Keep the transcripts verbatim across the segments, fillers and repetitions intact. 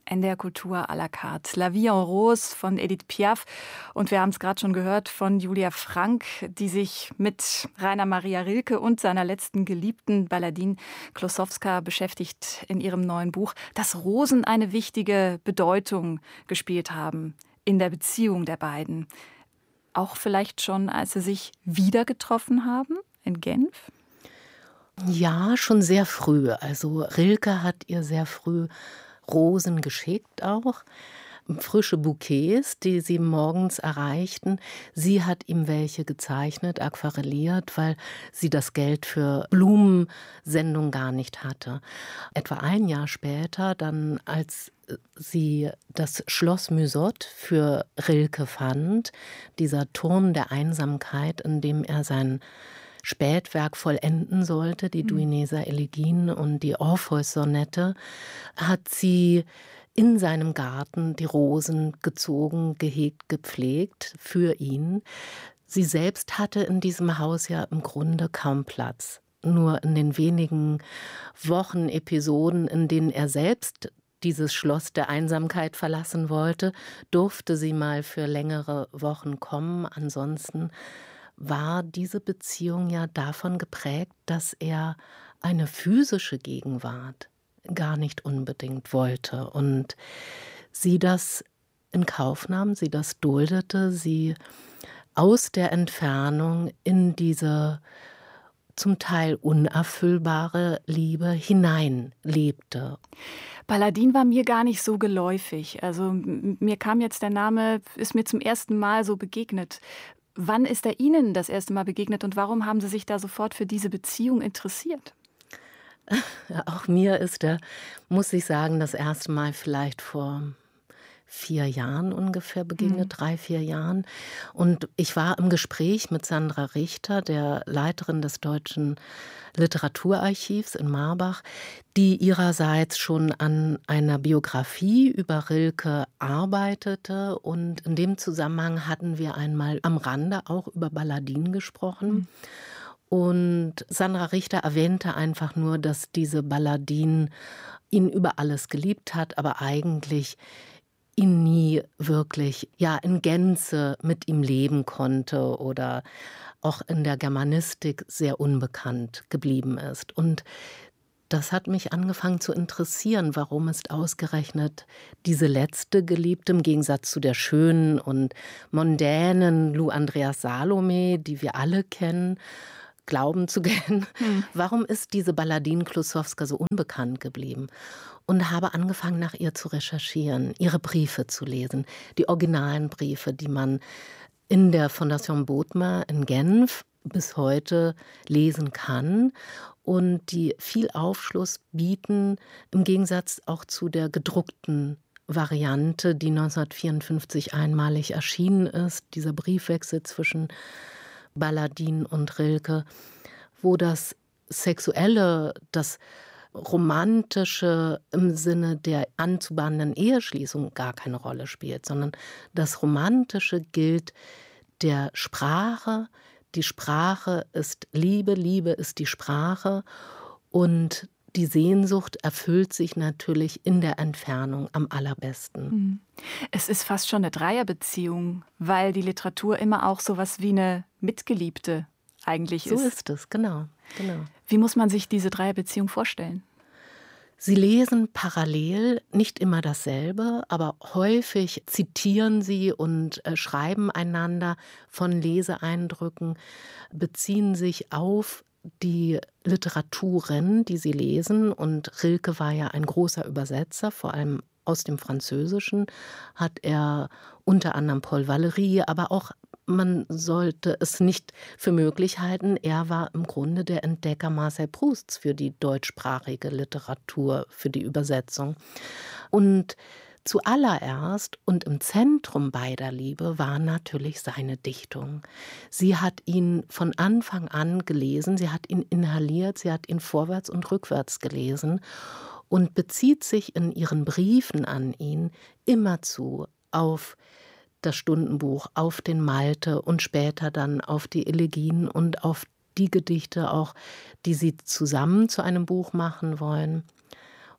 N D R Kultur à la carte. La Vie en Rose von Edith Piaf. Und wir haben es gerade schon gehört von Julia Frank, die sich mit Rainer Maria Rilke und seiner letzten Geliebten Baladine Klossowska beschäftigt in ihrem neuen Buch, dass Rosen eine wichtige Bedeutung gespielt haben in der Beziehung der beiden. Auch vielleicht schon, als sie sich wieder getroffen haben in Genf? Ja, schon sehr früh. Also Rilke hat ihr sehr früh Rosen geschickt auch, frische Bouquets, die sie morgens erreichten. Sie hat ihm welche gezeichnet, aquarelliert, weil sie das Geld für Blumensendung gar nicht hatte. Etwa ein Jahr später, dann als sie das Schloss Musotte für Rilke fand, dieser Turm der Einsamkeit, in dem er sein Spätwerk vollenden sollte, die Duineser Elegien und die Orpheus-Sonette, hat sie in seinem Garten die Rosen gezogen, gehegt, gepflegt für ihn. Sie selbst hatte in diesem Haus ja im Grunde kaum Platz. Nur in den wenigen Wochen, Episoden, in denen er selbst dieses Schloss der Einsamkeit verlassen wollte, durfte sie mal für längere Wochen kommen. Ansonsten war diese Beziehung ja davon geprägt, dass er eine physische Gegenwart gar nicht unbedingt wollte und sie das in Kauf nahm, sie das duldete, sie aus der Entfernung in diese zum Teil unerfüllbare Liebe hineinlebte. Baladine war mir gar nicht so geläufig. Also mir kam jetzt der Name, ist mir zum ersten Mal so begegnet. Wann ist er Ihnen das erste Mal begegnet und warum haben Sie sich da sofort für diese Beziehung interessiert? Ja, auch mir ist er, muss ich sagen, das erste Mal vielleicht vor vier Jahren ungefähr begegnet, mhm. drei, vier Jahren. Und ich war im Gespräch mit Sandra Richter, der Leiterin des Deutschen Literaturarchivs in Marbach, die ihrerseits schon an einer Biografie über Rilke arbeitete. Und in dem Zusammenhang hatten wir einmal am Rande auch über Baladine gesprochen. Mhm. Und Sandra Richter erwähnte einfach nur, dass diese Baladine ihn über alles geliebt hat, aber eigentlich ihn nie wirklich ja in Gänze mit ihm leben konnte oder auch in der Germanistik sehr unbekannt geblieben ist. Und das hat mich angefangen zu interessieren, warum ist ausgerechnet diese letzte Geliebte im Gegensatz zu der schönen und mondänen Lou Andreas Salome, die wir alle kennen, glauben zu kennen, hm. warum ist diese Baladine Klossowska so unbekannt geblieben? Und habe angefangen, nach ihr zu recherchieren, ihre Briefe zu lesen, die originalen Briefe, die man in der Fondation Bodmer in Genf bis heute lesen kann und die viel Aufschluss bieten, im Gegensatz auch zu der gedruckten Variante, die neunzehnhundertvierundfünfzig einmalig erschienen ist, dieser Briefwechsel zwischen Baladine und Rilke, wo das Sexuelle, das Romantische im Sinne der anzubahnenden Eheschließung gar keine Rolle spielt, sondern das Romantische gilt der Sprache. Die Sprache ist Liebe, Liebe ist die Sprache und die Sehnsucht erfüllt sich natürlich in der Entfernung am allerbesten. Es ist fast schon eine Dreierbeziehung, weil die Literatur immer auch sowas wie eine Mitgeliebte eigentlich ist. So ist es, genau, genau. Wie muss man sich diese Dreierbeziehung vorstellen? Sie lesen parallel, nicht immer dasselbe, aber häufig zitieren sie und äh, schreiben einander von Leseeindrücken, beziehen sich auf die Literaturen, die sie lesen. Und Rilke war ja ein großer Übersetzer, vor allem aus dem Französischen hat er unter anderem Paul Valéry, aber auch man sollte es nicht für möglich halten. Er war im Grunde der Entdecker Marcel Prousts für die deutschsprachige Literatur, für die Übersetzung. Und zuallererst und im Zentrum beider Liebe war natürlich seine Dichtung. Sie hat ihn von Anfang an gelesen, sie hat ihn inhaliert, sie hat ihn vorwärts und rückwärts gelesen und bezieht sich in ihren Briefen an ihn immerzu auf das Stundenbuch, auf den Malte und später dann auf die Elegien und auf die Gedichte auch, die sie zusammen zu einem Buch machen wollen.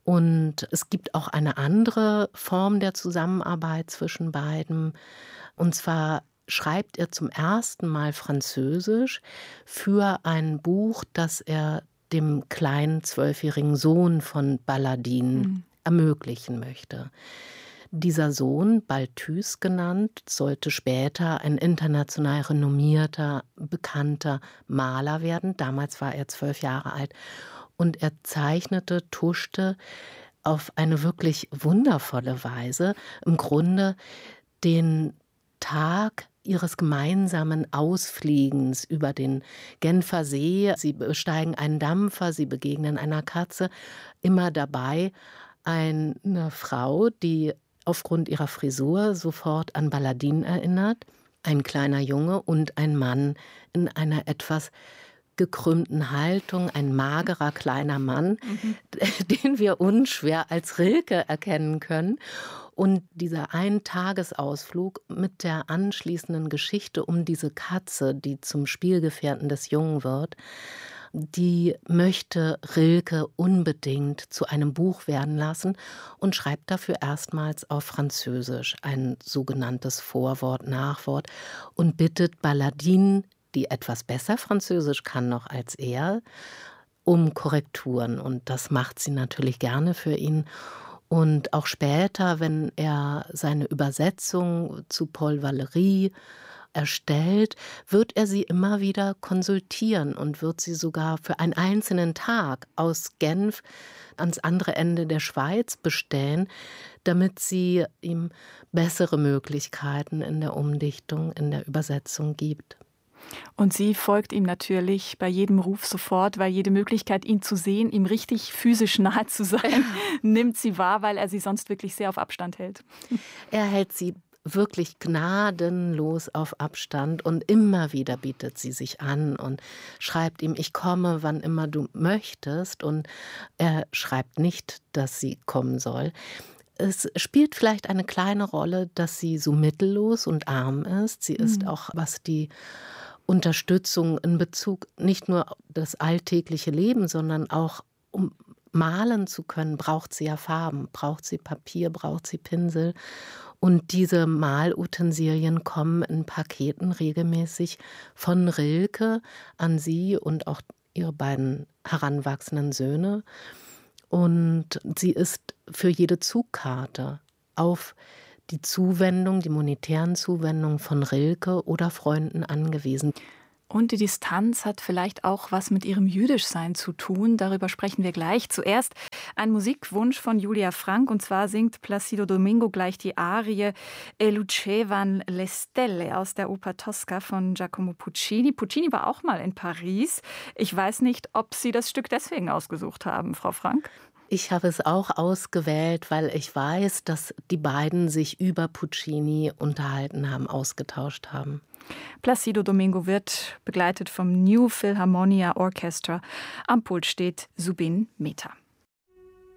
Und es gibt auch eine andere Form der Zusammenarbeit zwischen beiden. Und zwar schreibt er zum ersten Mal Französisch für ein Buch, das er dem kleinen zwölfjährigen Sohn von Baladine mhm. ermöglichen möchte. Dieser Sohn, Balthus genannt, sollte später ein international renommierter, bekannter Maler werden. Damals war er zwölf Jahre alt. Und er zeichnete, tuschte auf eine wirklich wundervolle Weise im Grunde den Tag ihres gemeinsamen Ausfliegens über den Genfer See. Sie besteigen einen Dampfer, sie begegnen einer Katze. Immer dabei eine Frau, die aufgrund ihrer Frisur sofort an Baladine erinnert. Ein kleiner Junge und ein Mann in einer etwas gekrümmten Haltung, ein magerer kleiner Mann, mhm. den wir unschwer als Rilke erkennen können. Und dieser Eintagesausflug mit der anschließenden Geschichte um diese Katze, die zum Spielgefährten des Jungen wird, die möchte Rilke unbedingt zu einem Buch werden lassen und schreibt dafür erstmals auf Französisch ein sogenanntes Vorwort, Nachwort und bittet Baladine, die etwas besser Französisch kann noch als er, um Korrekturen. Und das macht sie natürlich gerne für ihn. Und auch später, wenn er seine Übersetzung zu Paul Valéry erstellt, wird er sie immer wieder konsultieren und wird sie sogar für einen einzelnen Tag aus Genf ans andere Ende der Schweiz bestellen, damit sie ihm bessere Möglichkeiten in der Umdichtung, in der Übersetzung gibt. Und sie folgt ihm natürlich bei jedem Ruf sofort, weil jede Möglichkeit, ihn zu sehen, ihm richtig physisch nahe zu sein, nimmt sie wahr, weil er sie sonst wirklich sehr auf Abstand hält. Er hält sie wirklich gnadenlos auf Abstand und immer wieder bietet sie sich an und schreibt ihm, ich komme, wann immer du möchtest. Und er schreibt nicht, dass sie kommen soll. Es spielt vielleicht eine kleine Rolle, dass sie so mittellos und arm ist. Sie ist mhm. auch, was die Unterstützung in Bezug nicht nur das alltägliche Leben, sondern auch um malen zu können, braucht sie ja Farben, braucht sie Papier, braucht sie Pinsel. Und diese Malutensilien kommen in Paketen regelmäßig von Rilke an sie und auch ihre beiden heranwachsenden Söhne. Und sie ist für jede Zugkarte auf die Zuwendung, die monetären Zuwendungen von Rilke oder Freunden angewiesen. Und die Distanz hat vielleicht auch was mit ihrem Jüdischsein zu tun. Darüber sprechen wir gleich. Zuerst ein Musikwunsch von Julia Frank. Und zwar singt Placido Domingo gleich die Arie E lucevan le stelle aus der Oper Tosca von Giacomo Puccini. Puccini war auch mal in Paris. Ich weiß nicht, ob Sie das Stück deswegen ausgesucht haben, Frau Frank. Ich habe es auch ausgewählt, weil ich weiß, dass die beiden sich über Puccini unterhalten haben, ausgetauscht haben. Placido Domingo wird begleitet vom New Philharmonia Orchestra. Am Pult steht Zubin Mehta.